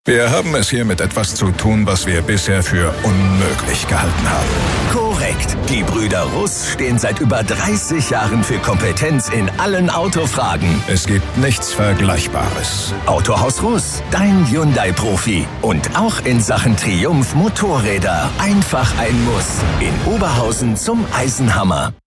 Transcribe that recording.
Wir haben es hier mit etwas zu tun, was wir bisher für unmöglich gehalten haben. Korrekt. Die Brüder Russ stehen seit über 30 Jahren für Kompetenz in allen Autofragen. Es gibt nichts Vergleichbares. Autohaus Russ, dein Hyundai-Profi. Und auch in Sachen Triumph Motorräder. Einfach ein Muss. In Oberhausen zum Eisenhammer.